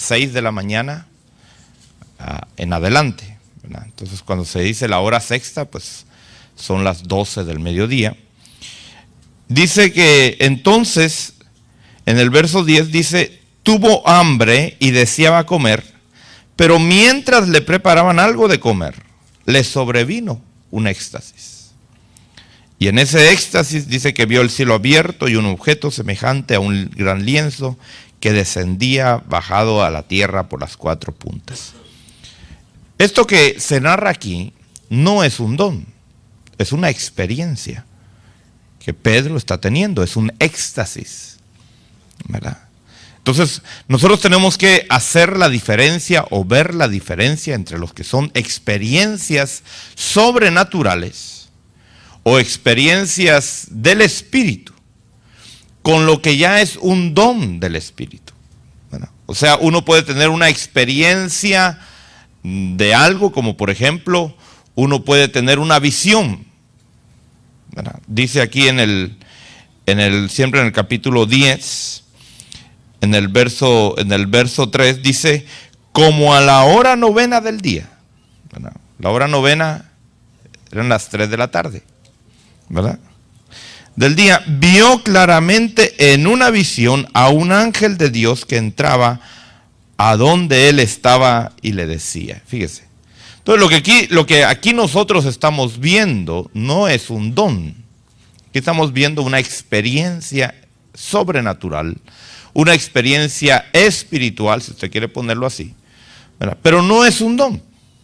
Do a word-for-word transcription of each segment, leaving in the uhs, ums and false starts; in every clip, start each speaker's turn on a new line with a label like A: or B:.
A: seis de la mañana uh, en adelante, ¿verdad? Entonces cuando se dice la hora sexta, pues son las doce del mediodía. Dice que entonces, en el verso diez dice, tuvo hambre y deseaba comer, pero mientras le preparaban algo de comer, le sobrevino un éxtasis. Y en ese éxtasis dice que vio el cielo abierto y un objeto semejante a un gran lienzo que descendía bajado a la tierra por las cuatro puntas. Esto que se narra aquí no es un don, es una experiencia que Pedro está teniendo, es un éxtasis, ¿verdad? Entonces, nosotros tenemos que hacer la diferencia o ver la diferencia entre los que son experiencias sobrenaturales o experiencias del Espíritu con lo que ya es un don del Espíritu, ¿verdad? O sea, uno puede tener una experiencia de algo, como por ejemplo, uno puede tener una visión, ¿verdad? Dice aquí en el, en el, siempre en el capítulo diez, en el verso, en el verso tres, dice, como a la hora novena del día, ¿verdad? La hora novena eran las tres de la tarde, ¿verdad? Del día, vio claramente en una visión a un ángel de Dios que entraba a donde él estaba y le decía, fíjese. Entonces lo que aquí, lo que aquí nosotros estamos viendo no es un don. Aquí estamos viendo una experiencia sobrenatural, una experiencia espiritual, si usted quiere ponerlo así, ¿verdad? Pero no es un don.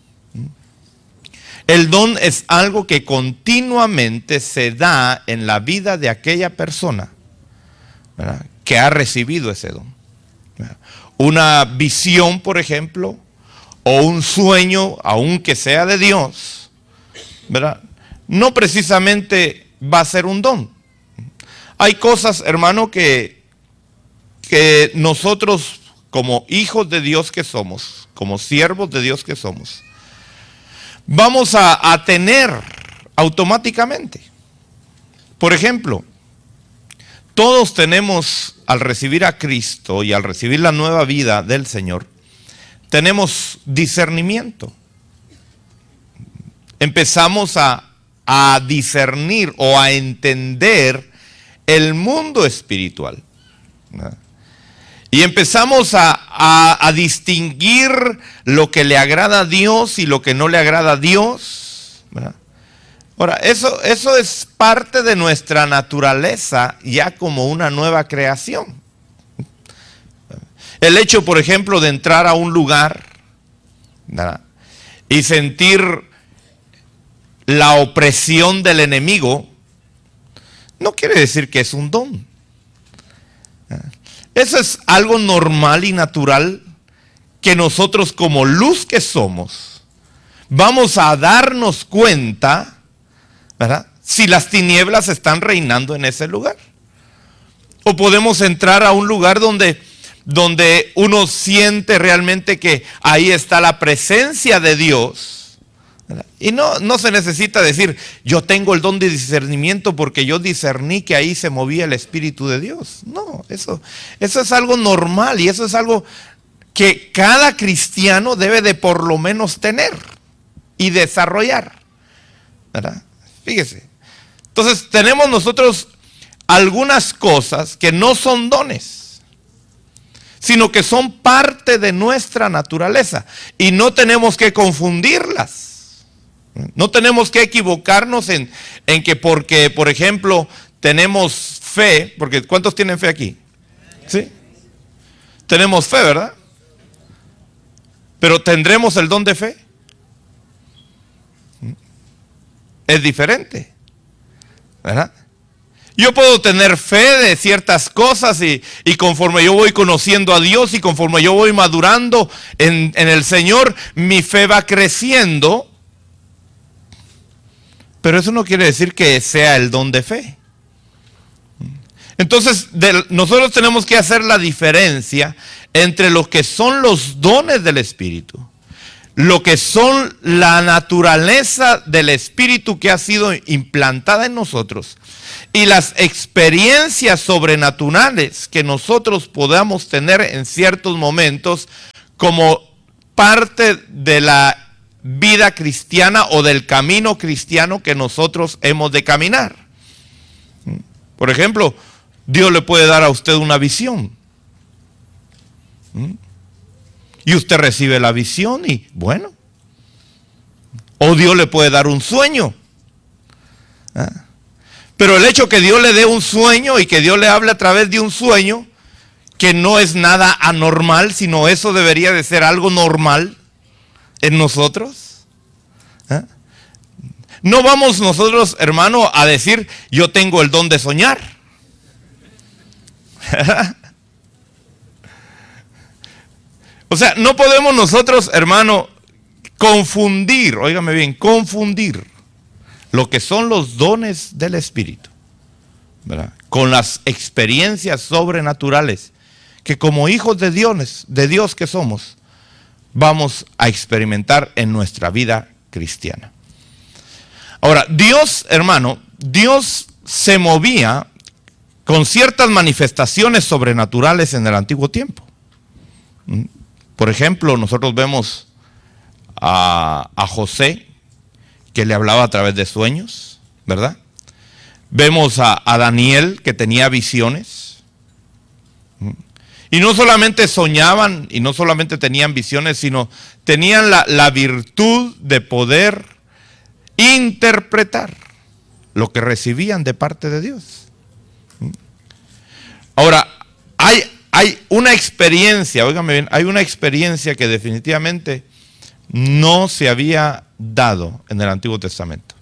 A: El don es algo que continuamente se da en la vida de aquella persona, ¿verdad?, que ha recibido ese don, ¿verdad? Una visión, por ejemplo, o un sueño, aunque sea de Dios, ¿verdad?, no precisamente va a ser un don. Hay cosas, hermano, que que nosotros como hijos de Dios que somos, como siervos de Dios que somos, vamos a, a tener automáticamente. Por ejemplo, todos tenemos, al recibir a Cristo y al recibir la nueva vida del Señor, tenemos discernimiento. Empezamos a, a discernir o a entender el mundo espiritual, ¿verdad? Y empezamos a, a, a distinguir lo que le agrada a Dios y lo que no le agrada a Dios, ¿verdad? Ahora, eso, eso es parte de nuestra naturaleza ya como una nueva creación. El hecho, por ejemplo, de entrar a un lugar, ¿verdad?, y sentir la opresión del enemigo, no quiere decir que es un don, ¿verdad? Eso es algo normal y natural que nosotros como luz que somos vamos a darnos cuenta, ¿verdad?, si las tinieblas están reinando en ese lugar. O podemos entrar a un lugar donde, donde uno siente realmente que ahí está la presencia de Dios, ¿verdad? Y no, no se necesita decir, yo tengo el don de discernimiento porque yo discerní que ahí se movía el Espíritu de Dios. No, eso, eso es algo normal y eso es algo que cada cristiano debe de por lo menos tener y desarrollar, ¿verdad? Fíjese. Entonces tenemos nosotros algunas cosas que no son dones, sino que son parte de nuestra naturaleza y no tenemos que confundirlas. No tenemos que equivocarnos en, en que porque, por ejemplo, tenemos fe, porque ¿cuántos tienen fe aquí? ¿Sí? Tenemos fe, ¿verdad? Pero ¿tendremos el don de fe? Es diferente, ¿verdad? Yo puedo tener fe de ciertas cosas y, y conforme yo voy conociendo a Dios y conforme yo voy madurando en, en el Señor, mi fe va creciendo. Pero eso no quiere decir que sea el don de fe. Entonces, de, nosotros tenemos que hacer la diferencia entre lo que son los dones del Espíritu, lo que son la naturaleza del Espíritu que ha sido implantada en nosotros y las experiencias sobrenaturales que nosotros podamos tener en ciertos momentos como parte de la vida cristiana o del camino cristiano que nosotros hemos de caminar. Por ejemplo, Dios le puede dar a usted una visión. Y usted recibe la visión y bueno. O Dios le puede dar un sueño. Pero el hecho que Dios le dé un sueño y que Dios le hable a través de un sueño, que no es nada anormal, sino eso debería de ser algo normal en nosotros. ¿Eh? No vamos nosotros, hermano, a decir, yo tengo el don de soñar. O sea, no podemos nosotros, hermano, confundir, óigame bien, confundir lo que son los dones del Espíritu, ¿verdad?, con las experiencias sobrenaturales que como hijos de Dios, de Dios que somos, vamos a experimentar en nuestra vida cristiana. Ahora, Dios, hermano, Dios se movía con ciertas manifestaciones sobrenaturales en el antiguo tiempo. Por ejemplo, nosotros vemos a, a José, que le hablaba a través de sueños, ¿verdad? Vemos a, a Daniel, que tenía visiones. Y no solamente soñaban y no solamente tenían visiones, sino tenían la, la virtud de poder interpretar lo que recibían de parte de Dios. Ahora, hay, hay una experiencia, óigame bien, hay una experiencia que definitivamente no se había dado en el Antiguo Testamento.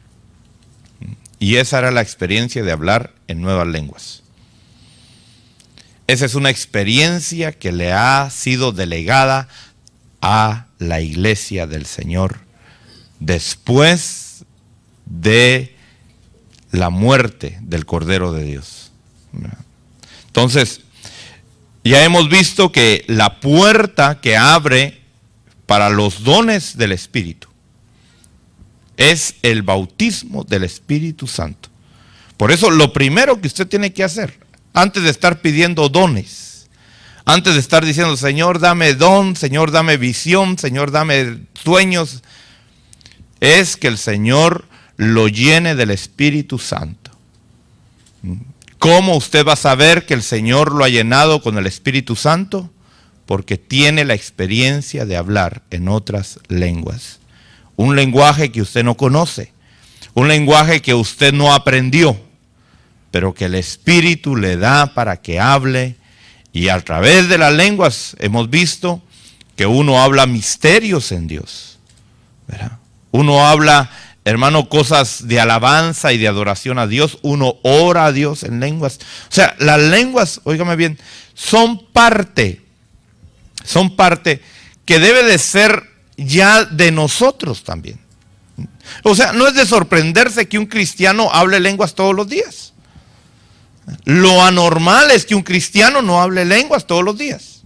A: Y esa era la experiencia de hablar en nuevas lenguas. Esa es una experiencia que le ha sido delegada a la iglesia del Señor después de la muerte del Cordero de Dios. Entonces, ya hemos visto que la puerta que abre para los dones del Espíritu es el bautismo del Espíritu Santo. Por eso lo primero que usted tiene que hacer, antes de estar pidiendo dones, antes de estar diciendo, Señor, dame don, Señor, dame visión, Señor, dame sueños, es que el Señor lo llene del Espíritu Santo. ¿Cómo usted va a saber que el Señor lo ha llenado con el Espíritu Santo? Porque tiene la experiencia de hablar en otras lenguas. Un lenguaje que usted no conoce, un lenguaje que usted no aprendió, pero que el Espíritu le da para que hable. Y a través de las lenguas hemos visto que uno habla misterios en Dios, ¿verdad? Uno habla, hermano, cosas de alabanza y de adoración a Dios. Uno ora a Dios en lenguas. O sea, las lenguas, óigame bien, son parte, son parte que debe de ser ya de nosotros también. O sea, no es de sorprenderse que un cristiano hable lenguas todos los días. Lo anormal es que un cristiano no hable lenguas todos los días.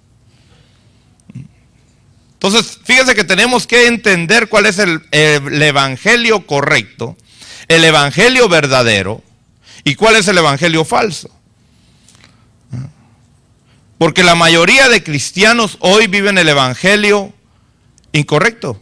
A: Entonces, fíjense que tenemos que entender cuál es el, el evangelio correcto, el evangelio verdadero y cuál es el evangelio falso. Porque la mayoría de cristianos hoy viven el evangelio incorrecto.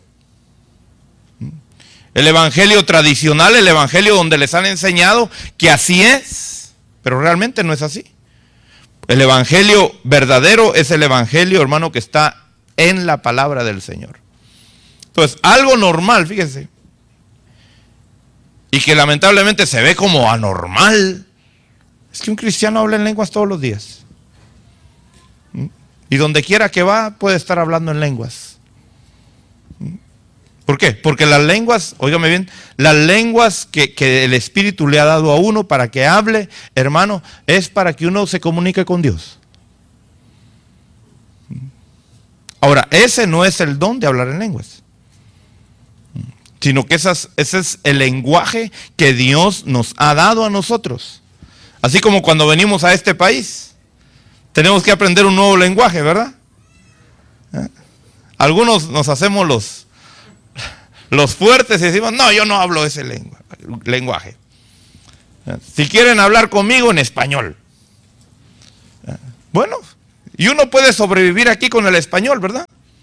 A: El evangelio tradicional, el evangelio donde les han enseñado que así es, pero realmente no es así. El evangelio verdadero es el evangelio, hermano, que está en la palabra del Señor. Entonces, algo normal, fíjense, y que lamentablemente se ve como anormal, es que un cristiano habla en lenguas todos los días. Y donde quiera que va, puede estar hablando en lenguas. ¿Por qué? Porque las lenguas, óigame bien, las lenguas que, que el Espíritu le ha dado a uno para que hable, hermano, es para que uno se comunique con Dios. Ahora, ese no es el don de hablar en lenguas, sino que esas, ese es el lenguaje que Dios nos ha dado a nosotros. Así como cuando venimos a este país, tenemos que aprender un nuevo lenguaje, ¿verdad? ¿Eh? Algunos nos hacemos los, los fuertes y decimos, no, yo no hablo ese lengua, lenguaje. ¿Eh? Si quieren hablar conmigo en español. ¿Eh? Bueno, y uno puede sobrevivir aquí con el español, ¿verdad?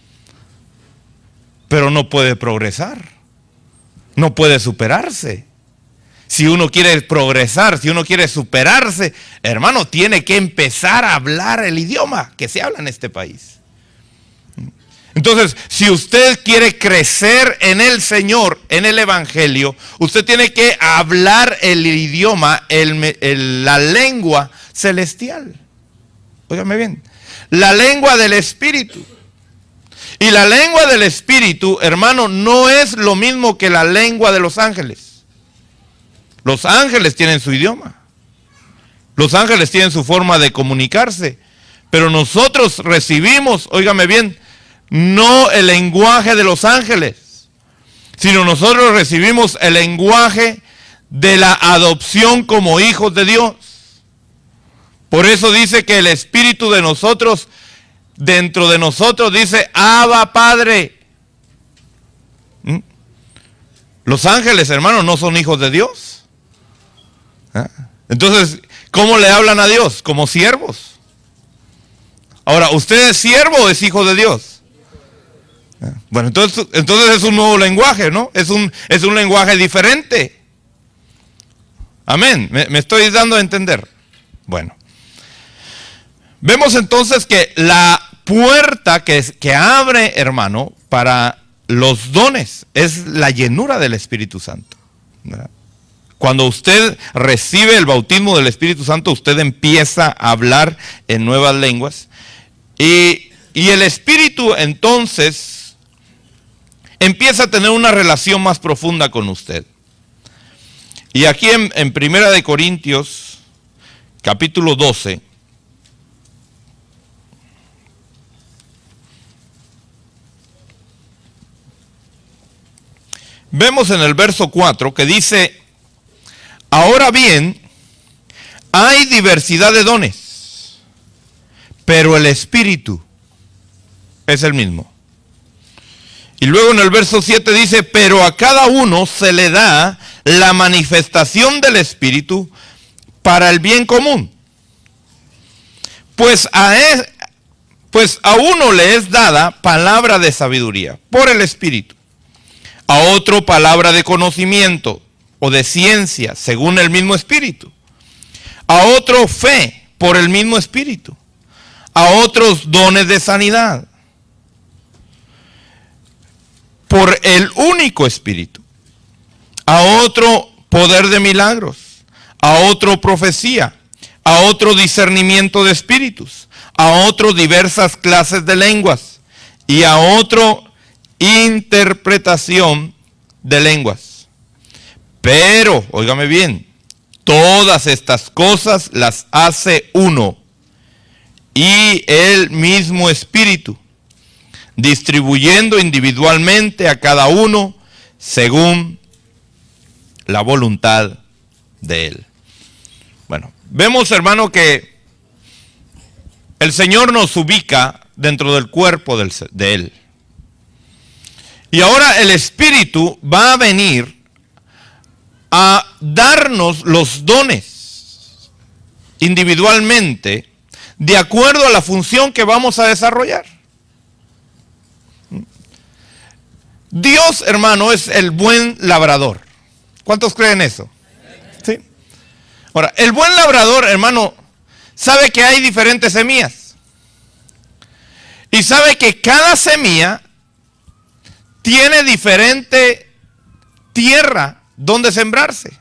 A: pero no puede progresar, no puede superarse. Si uno quiere progresar, si uno quiere superarse, hermano, tiene que empezar a hablar el idioma que se habla en este país. Entonces, si usted quiere crecer en el Señor, en el Evangelio, usted tiene que hablar el idioma, el, el, la lengua celestial. Óigame bien, la lengua del Espíritu. Y la lengua del Espíritu, hermano, no es lo mismo que la lengua de los ángeles. Los ángeles tienen su idioma. Los ángeles tienen su forma de comunicarse. Pero nosotros recibimos, óigame bien, no el lenguaje de los ángeles, sino nosotros recibimos el lenguaje de la adopción como hijos de Dios. Por eso dice que el Espíritu de nosotros, dentro de nosotros, dice, Abba Padre. ¿Mm? Los ángeles, hermanos, no son hijos de Dios. ¿Ah? Entonces, ¿cómo le hablan a Dios? Como siervos. Ahora, ¿usted es siervo o es hijo de Dios? ¿Ah? Bueno, entonces, entonces es un nuevo lenguaje, ¿no? Es un, es un lenguaje diferente. Amén. ¿Me, me estoy dando a entender? Bueno. Vemos entonces que la puerta que, que abre, hermano, para los dones es la llenura del Espíritu Santo, ¿verdad? Cuando usted recibe el bautismo del Espíritu Santo, usted empieza a hablar en nuevas lenguas. Y, y el Espíritu entonces empieza a tener una relación más profunda con usted. Y aquí en, en Primera de Corintios, capítulo doce, vemos en el verso cuatro que dice: ahora bien, hay diversidad de dones, pero el Espíritu es el mismo. Y luego en el verso siete dice: pero a cada uno se le da la manifestación del Espíritu para el bien común. Pues a, él, pues a uno le es dada palabra de sabiduría por el Espíritu, a otro palabra de conocimiento o de ciencia, según el mismo Espíritu. A otro fe, por el mismo Espíritu. A otros dones de sanidad, por el único Espíritu. A otro poder de milagros. A otro profecía. A otro discernimiento de espíritus. A otro diversas clases de lenguas. Y a otro interpretación de lenguas. Pero, óigame bien, todas estas cosas las hace uno y el mismo Espíritu, distribuyendo individualmente a cada uno según la voluntad de Él. Bueno, vemos, hermano, que el Señor nos ubica dentro del cuerpo del, de Él. Y ahora el Espíritu va a venir a darnos los dones individualmente de acuerdo a la función que vamos a desarrollar. Dios, hermano, es el buen labrador. ¿Cuántos creen eso? ¿Sí? Ahora, el buen labrador, hermano, sabe que hay diferentes semillas. Y sabe que cada semilla tiene diferente tierra donde sembrarse.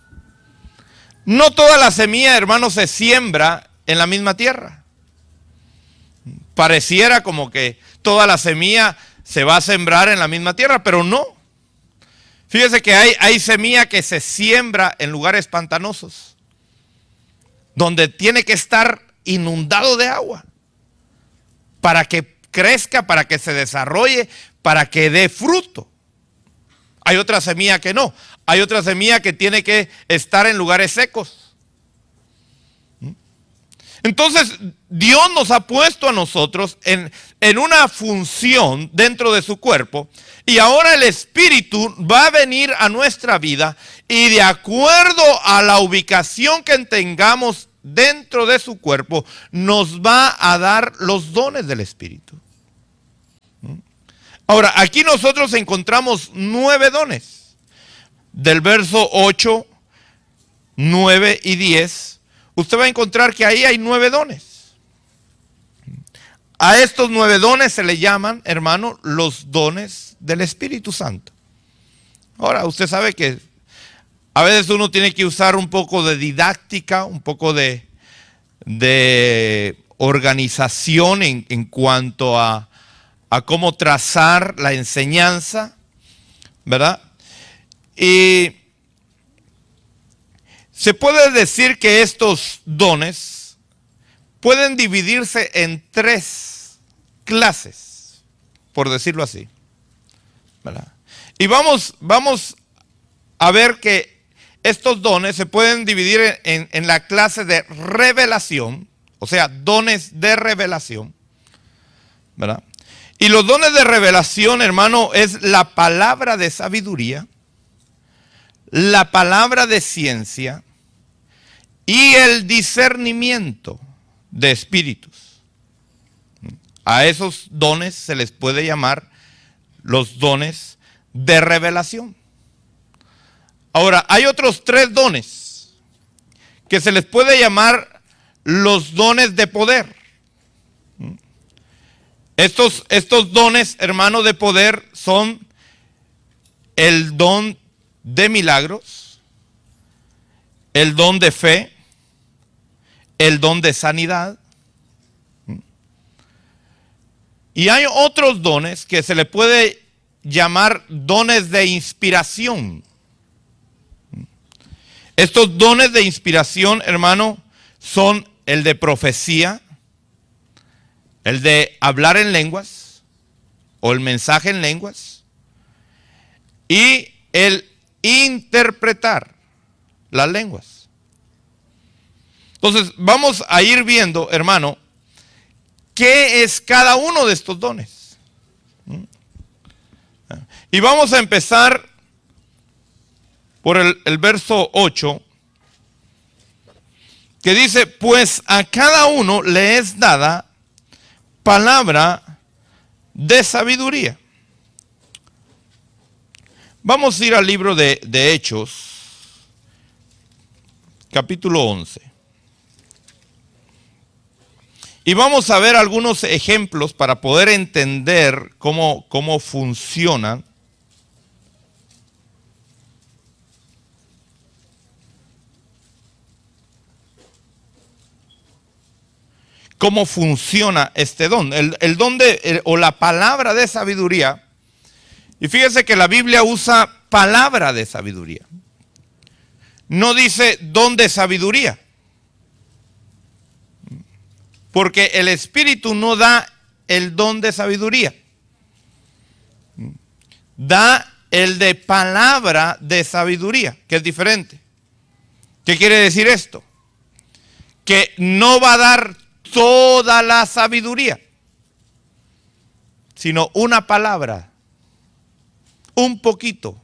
A: No toda la semilla, hermano, se siembra en la misma tierra. Pareciera como que toda la semilla se va a sembrar en la misma tierra, pero no. Fíjese que hay, hay semilla que se siembra en lugares pantanosos, donde tiene que estar inundado de agua, para que crezca, para que se desarrolle, para que dé fruto. Hay otra semilla que no. Hay otra semilla que tiene que estar en lugares secos. Entonces, Dios nos ha puesto a nosotros en, en una función dentro de su cuerpo, y ahora el Espíritu va a venir a nuestra vida y de acuerdo a la ubicación que tengamos dentro de su cuerpo, nos va a dar los dones del Espíritu. Ahora, aquí nosotros encontramos nueve dones. Del verso ocho, nueve y diez, usted va a encontrar que ahí hay nueve dones. A estos nueve dones se le llaman, hermano, los dones del Espíritu Santo. Ahora, usted sabe que a veces uno tiene que usar un poco de didáctica, un poco de, de organización en, en cuanto a, a cómo trazar la enseñanza, ¿verdad? Y se puede decir que estos dones pueden dividirse en tres clases, por decirlo así, ¿verdad? Y vamos, vamos a ver que estos dones se pueden dividir en, en la clase de revelación, o sea, dones de revelación, ¿verdad? Y los dones de revelación, hermano, es la palabra de sabiduría, la palabra de ciencia y el discernimiento de espíritus. A esos dones se les puede llamar los dones de revelación. Ahora, hay otros tres dones que se les puede llamar los dones de poder. Estos, estos dones, hermano, de poder son el don de milagros, el don de fe, el don de sanidad. Y hay otros dones que se le puede llamar dones de inspiración. Estos dones de inspiración, hermano, son el de profecía, el de hablar en lenguas o el mensaje en lenguas y el interpretar las lenguas. Entonces, vamos a ir viendo, hermano, qué es cada uno de estos dones. Y vamos a empezar por el, el verso ocho, que dice, pues a cada uno le es dada palabra de sabiduría. Vamos a ir al libro de, de Hechos, capítulo once. Y vamos a ver algunos ejemplos para poder entender cómo, cómo funcionan cómo funciona este don. El, el don de, el, o la palabra de sabiduría. Y fíjese que la Biblia usa palabra de sabiduría. No dice don de sabiduría. Porque el Espíritu no da el don de sabiduría. Da el de palabra de sabiduría, que es diferente. ¿Qué quiere decir esto? Que no va a dar toda la sabiduría, sino una palabra, un poquito.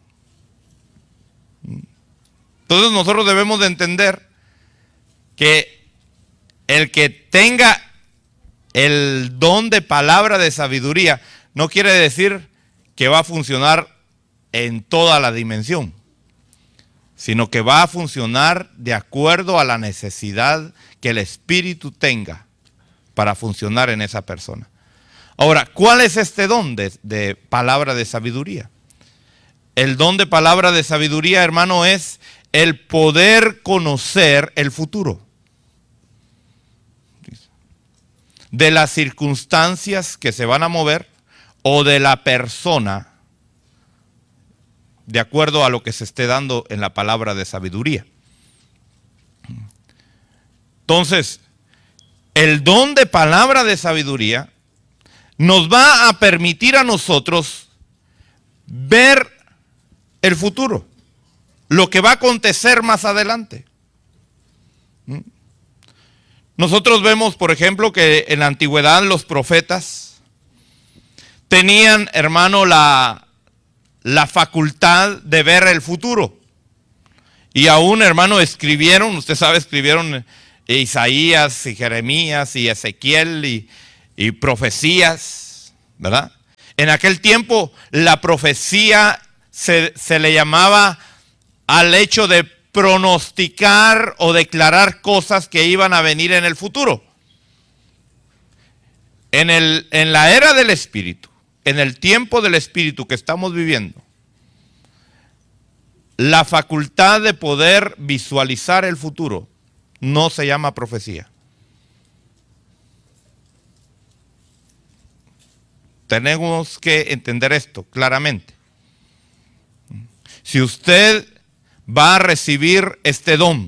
A: Entonces nosotros debemos de entender que el que tenga el don de palabra de sabiduría no quiere decir que va a funcionar en toda la dimensión, sino que va a funcionar de acuerdo a la necesidad que el Espíritu tenga para funcionar en esa persona. Ahora, ¿cuál es este don de, de palabra de sabiduría? El don de palabra de sabiduría, hermano, es el poder conocer el futuro de las circunstancias que se van a mover o de la persona, de acuerdo a lo que se esté dando en la palabra de sabiduría. Entonces, el don de palabra de sabiduría nos va a permitir a nosotros ver el futuro, lo que va a acontecer más adelante. Nosotros vemos, por ejemplo, que en la antigüedad los profetas tenían, hermano, la, la facultad de ver el futuro. Y aún, hermano, escribieron, usted sabe, escribieron Isaías y Jeremías y Ezequiel y, y profecías, ¿verdad? En aquel tiempo la profecía se, se le llamaba al hecho de pronosticar o declarar cosas que iban a venir en el futuro. En, el, en la era del Espíritu, en el tiempo del Espíritu que estamos viviendo, la facultad de poder visualizar el futuro no se llama profecía. Tenemos que entender esto claramente. Si usted va a recibir este don,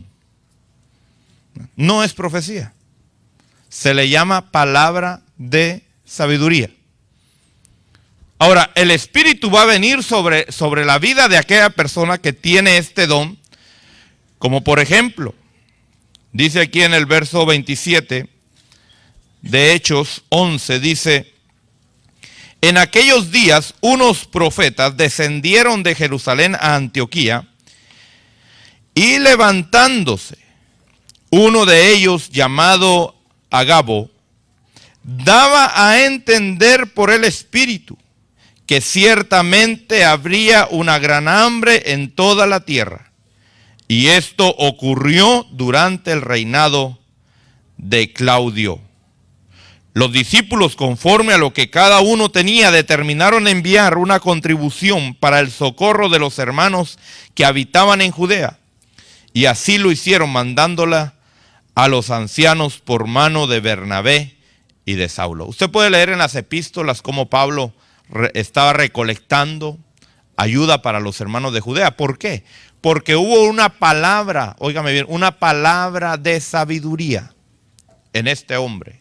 A: no es profecía. Se le llama palabra de sabiduría. Ahora, el Espíritu va a venir sobre, sobre la vida de aquella persona que tiene este don, como por ejemplo, dice aquí en el verso veintisiete de Hechos once, dice: en aquellos días unos profetas descendieron de Jerusalén a Antioquía, y levantándose uno de ellos llamado Agabo, daba a entender por el Espíritu que ciertamente habría una gran hambre en toda la tierra. Y esto ocurrió durante el reinado de Claudio. Los discípulos, conforme a lo que cada uno tenía, determinaron enviar una contribución para el socorro de los hermanos que habitaban en Judea. Y así lo hicieron, mandándola a los ancianos por mano de Bernabé y de Saulo. Usted puede leer en las epístolas cómo Pablo re- estaba recolectando ayuda para los hermanos de Judea. ¿Por qué? Porque hubo una palabra, óigame bien, una palabra de sabiduría en este hombre,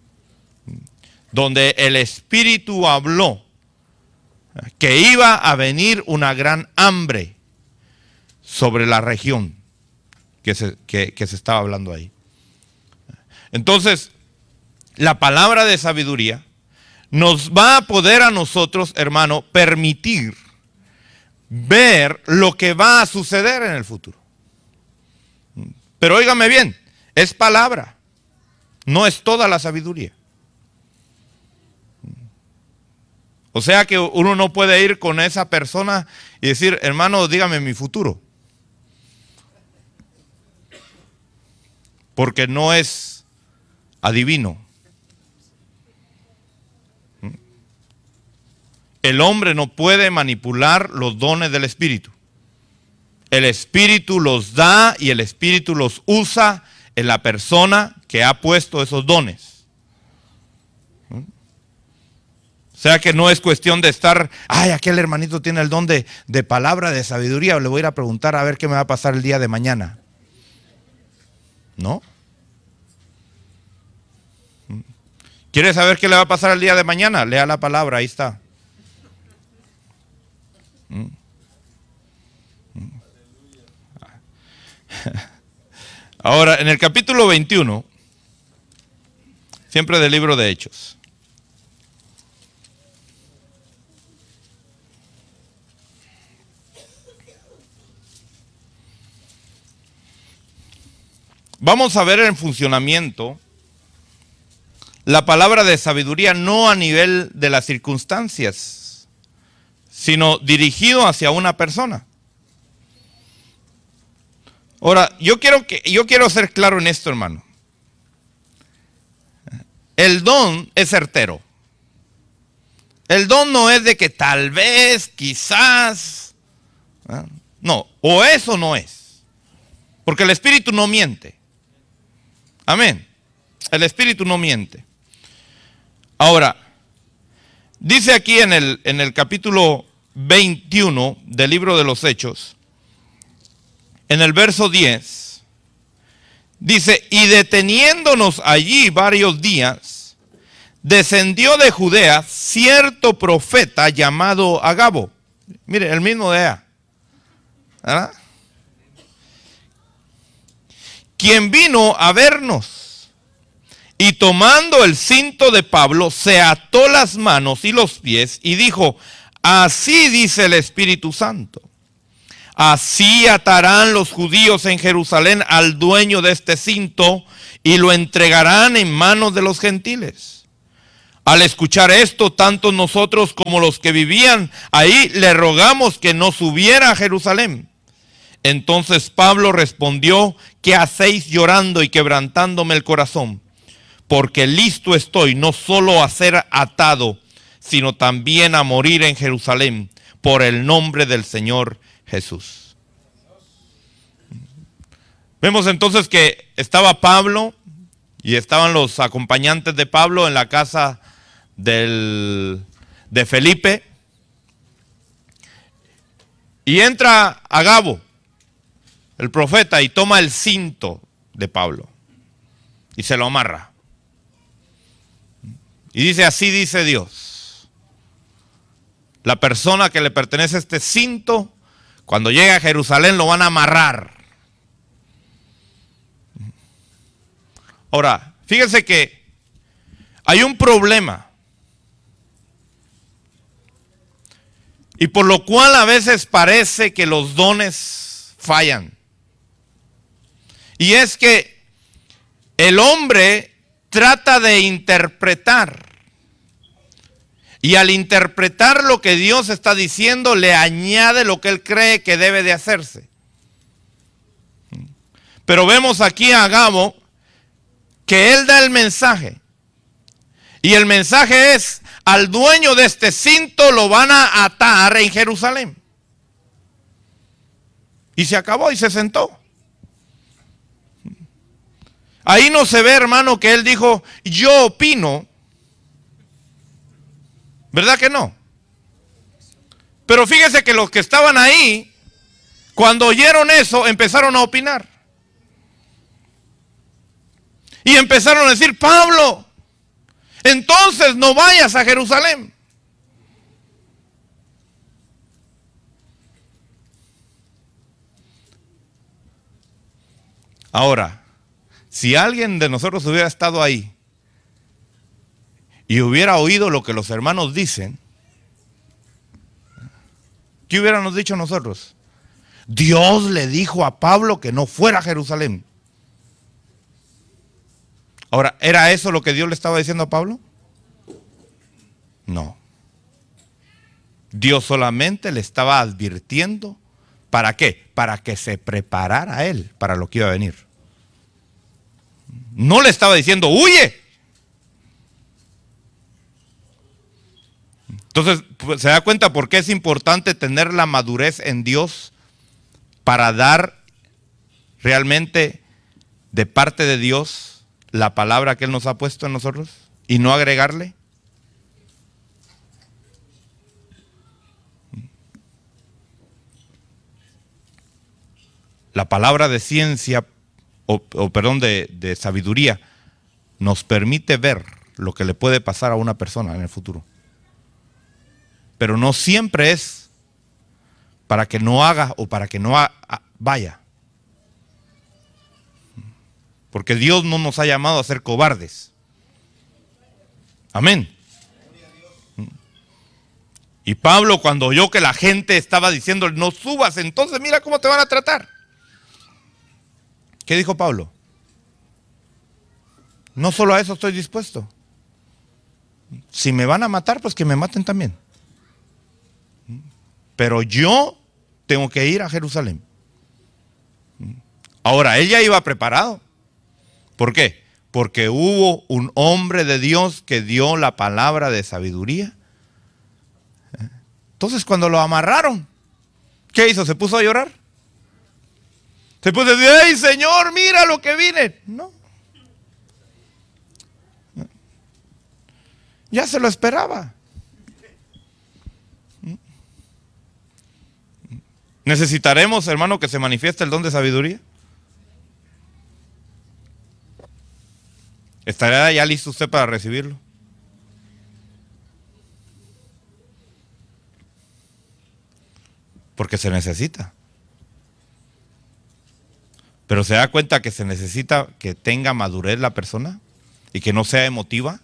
A: donde el Espíritu habló que iba a venir una gran hambre sobre la región que se, que, que se estaba hablando ahí. Entonces, la palabra de sabiduría nos va a poder a nosotros, hermano, permitir ver lo que va a suceder en el futuro. Pero óigame bien, es palabra, no es toda la sabiduría. O sea que uno no puede ir con esa persona y decir: hermano, dígame mi futuro. Porque no es adivino. El hombre no puede manipular los dones del Espíritu. El Espíritu los da y el Espíritu los usa en la persona que ha puesto esos dones. O sea que no es cuestión de estar: ay, aquel hermanito tiene el don de, de palabra, de sabiduría, le voy a ir a preguntar a ver qué me va a pasar el día de mañana. ¿No? ¿Quiere saber qué le va a pasar el día de mañana? Lea la palabra, ahí está. Ahora, en el capítulo veintiuno, siempre del libro de Hechos, vamos a ver en funcionamiento la palabra de sabiduría, no a nivel de las circunstancias, sino dirigido hacia una persona. Ahora, yo quiero, que, yo quiero ser claro en esto, hermano. El don es certero. El don no es de que tal vez, quizás. ¿eh? No, o es o no es. Porque el Espíritu no miente. Amén. El Espíritu no miente. Ahora, dice aquí en el, en el capítulo veintiuno del libro de los Hechos, en el verso diez, dice: y deteniéndonos allí varios días, descendió de Judea cierto profeta llamado Agabo. Mire, el mismo de allá, ¿verdad? Quien vino a vernos. Y tomando el cinto de Pablo, se ató las manos y los pies y dijo: así dice el Espíritu Santo, así atarán los judíos en Jerusalén al dueño de este cinto y lo entregarán en manos de los gentiles. Al escuchar esto, tanto nosotros como los que vivían ahí le rogamos que no subiera a Jerusalén. Entonces Pablo respondió: ¿qué hacéis llorando y quebrantándome el corazón? Porque listo estoy no solo a ser atado, sino también a morir en Jerusalén por el nombre del Señor Jesús. Vemos entonces que estaba Pablo y estaban los acompañantes de Pablo en la casa del, de Felipe. Y entra Agabo, el profeta, y toma el cinto de Pablo y se lo amarra. Y dice: así dice Dios, la persona que le pertenece a este cinto, cuando llegue a Jerusalén lo van a amarrar. Ahora, fíjense que hay un problema, y por lo cual a veces parece que los dones fallan. Y es que el hombre trata de interpretar, y al interpretar lo que Dios está diciendo, le añade lo que él cree que debe de hacerse. Pero vemos aquí a Agabo que él da el mensaje, y el mensaje es: al dueño de este cinto lo van a atar en Jerusalén. Y se acabó y se sentó. Ahí no se ve, hermano, que él dijo: yo opino. ¿Verdad que no? Pero fíjese que los que estaban ahí, cuando oyeron eso, empezaron a opinar. Y empezaron a decir: Pablo, entonces no vayas a Jerusalén. Ahora, si alguien de nosotros hubiera estado ahí y hubiera oído lo que los hermanos dicen, ¿qué hubiéramos dicho nosotros? Dios le dijo a Pablo que no fuera a Jerusalén. Ahora, ¿era eso lo que Dios le estaba diciendo a Pablo? No. Dios solamente le estaba advirtiendo. ¿Para qué? Para que se preparara a él para lo que iba a venir. No le estaba diciendo: huye. Entonces, pues, se da cuenta por qué es importante tener la madurez en Dios para dar realmente de parte de Dios la palabra que Él nos ha puesto en nosotros y no agregarle. La palabra de ciencia, o, o perdón, de, de sabiduría, nos permite ver lo que le puede pasar a una persona en el futuro. Pero no siempre es para que no haga o para que no ha, vaya. Porque Dios no nos ha llamado a ser cobardes. Amén. Y Pablo, cuando oyó que la gente estaba diciendo: no subas, entonces mira cómo te van a tratar. ¿Qué dijo Pablo? No solo a eso estoy dispuesto. Si me van a matar, pues que me maten también. Pero yo tengo que ir a Jerusalén. Ahora, él ya iba preparado. ¿Por qué? Porque hubo un hombre de Dios que dio la palabra de sabiduría. Entonces, cuando lo amarraron, ¿qué hizo? ¿Se puso a llorar? Se puso a decir: ¡ay, Señor, mira lo que vine! No. Ya se lo esperaba. ¿Necesitaremos, hermano, que se manifieste el don de sabiduría? ¿Estará ya listo usted para recibirlo? Porque se necesita. Pero se da cuenta que se necesita que tenga madurez la persona y que no sea emotiva.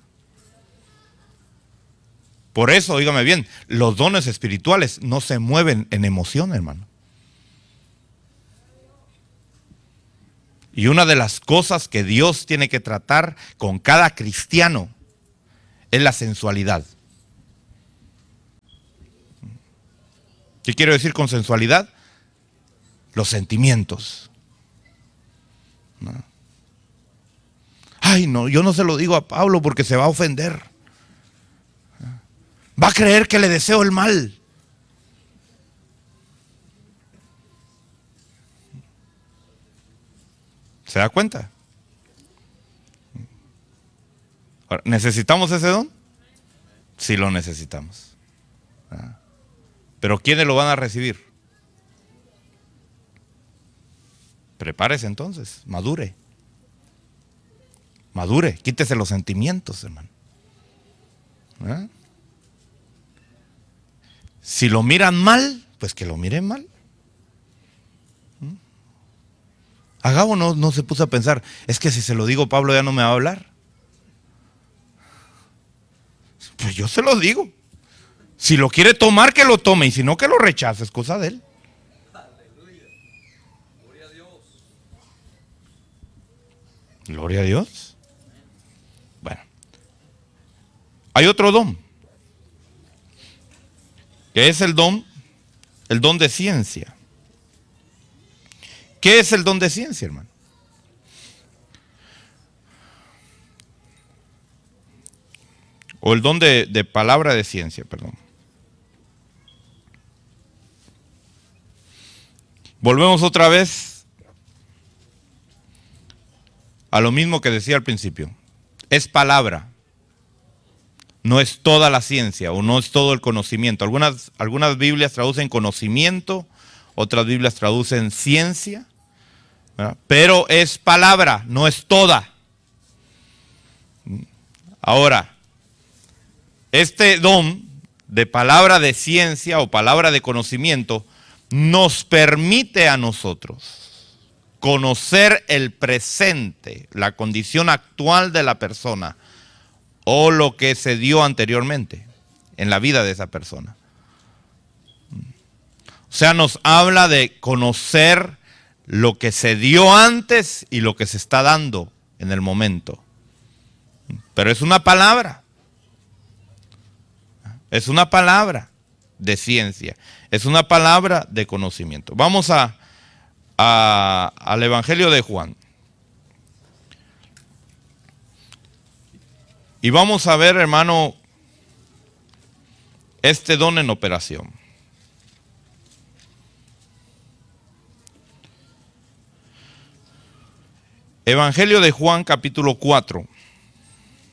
A: Por eso, óigame bien, los dones espirituales no se mueven en emoción, hermano. Y una de las cosas que Dios tiene que tratar con cada cristiano es la sensualidad. ¿Qué quiero decir con sensualidad? Los sentimientos. ¿No? Ay, no, yo no se lo digo a Pablo porque se va a ofender. Va a creer que le deseo el mal. ¿Se da cuenta? ¿Necesitamos ese don? Sí lo necesitamos. Pero ¿quiénes lo van a recibir? Prepárese entonces, madure. Madure, quítese los sentimientos, hermano. ¿Eh? Si lo miran mal, pues que lo miren mal. ¿Mm? Agabo no, no se puso a pensar, es que si se lo digo Pablo ya no me va a hablar. Pues yo se lo digo. Si lo quiere tomar, que lo tome, y si no, que lo rechace, es cosa de él.
B: Aleluya. Gloria a Dios.
A: Gloria a Dios. Bueno, hay otro don, que es el don, el don de ciencia. ¿Qué es el don de ciencia, hermano? O el don de, de palabra de ciencia, perdón. Volvemos otra vez a lo mismo que decía al principio. Es palabra. No es toda la ciencia o no es todo el conocimiento. Algunas, algunas Biblias traducen conocimiento, otras Biblias traducen ciencia, ¿verdad? Pero es palabra, no es toda. Ahora, este don de palabra de ciencia o palabra de conocimiento nos permite a nosotros conocer el presente, la condición actual de la persona o lo que se dio anteriormente en la vida de esa persona. O sea, nos habla de conocer lo que se dio antes y lo que se está dando en el momento. Pero es una palabra. Es una palabra de ciencia. Es una palabra de conocimiento. Vamos a, a, al Evangelio de Juan. Y vamos a ver, hermano, este don en operación. Evangelio de Juan, capítulo cuatro.